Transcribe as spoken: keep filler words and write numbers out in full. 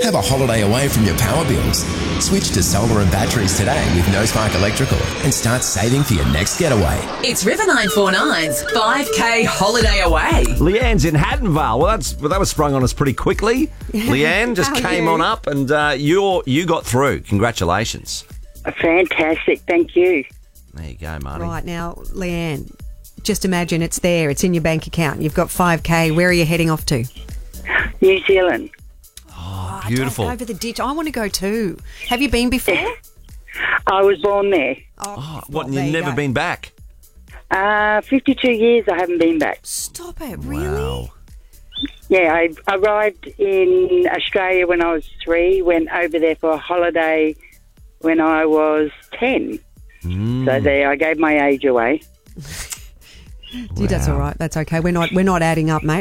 Have a holiday away from your power bills. Switch to solar and batteries today with No Spark Electrical and start saving for your next getaway. It's River nine four nine's five K holiday away. Leanne's in Haddonvale. Well, that's well, that was sprung on us pretty quickly. Leanne just How are came you? on up and uh, you you got through. Congratulations. Fantastic, thank you. There you go, Marty. Right, now, Leanne, just imagine it's there. It's in your bank account. You've got five K. Where are you heading off to? New Zealand. Oh, Oh, beautiful. Over the ditch. I want to go too. Have you been before? I was born there. Oh, what, and there you've you never go. been back? Uh, fifty-two years I haven't been back. Stop it, really? Wow. Yeah, I arrived in Australia when I was three, went over there for a holiday when I was ten. Mm. So there, I gave my age away. Dude, that's all right. That's okay. We're not we're not adding up, mate.